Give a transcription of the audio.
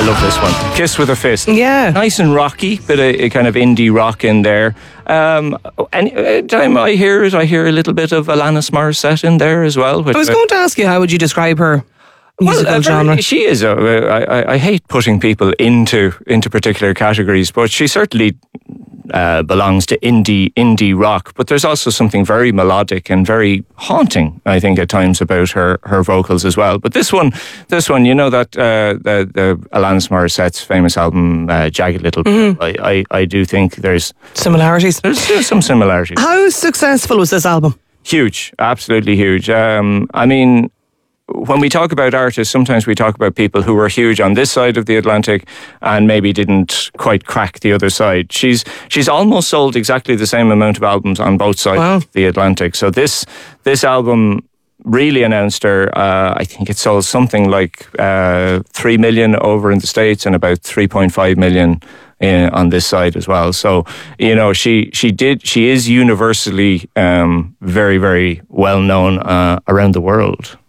love this one. Kiss with a Fist. Yeah. Nice and rocky, bit of a kind of indie rock in there. Any time I hear it, I hear a little bit of Alanis Morissette in there as well. I was going to ask you, how would you describe her musical genre? She is. I hate putting people into particular categories, but she certainly belongs to indie rock. But there's also something very melodic and very haunting, I think, at times about her vocals as well. But this one, you know, that the Alanis Morissette's famous album Jagged Little Pill. I do think there's similarities. There's some similarities. How successful was this album? Huge, absolutely huge. I mean, when we talk about artists, sometimes we talk about people who were huge on this side of the Atlantic and maybe didn't quite crack the other side. She's almost sold exactly the same amount of albums on both sides of the Atlantic. So this album really announced her. I think it sold something like 3 million over in the States and about 3.5 million on this side as well. So, you know, she is universally very, very well known around the world.